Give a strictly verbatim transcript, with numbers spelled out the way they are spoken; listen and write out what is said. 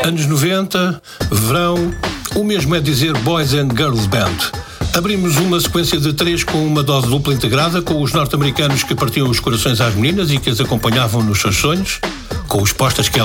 Anos noventa, verão, o mesmo é dizer Boys and Girls Band. Abrimos uma sequência de três com uma dose dupla integrada, com os norte-americanos que partiam os corações às meninas e que as acompanhavam nos seus sonhos, com os postas que